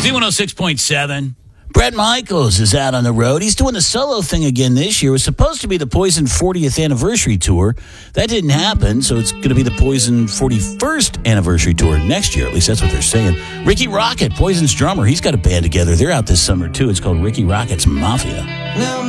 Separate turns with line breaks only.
Z106.7. Bret Michaels is out on the road. He's doing the solo thing again this year. It was supposed to be the Poison 40th anniversary tour. That didn't happen, so it's going to be the Poison 41st anniversary tour next year. At least that's what they're saying. Ricky Rocket, Poison's drummer, he's got a band together. They're out this summer, too. It's called Ricky Rocket's Mafia.
Now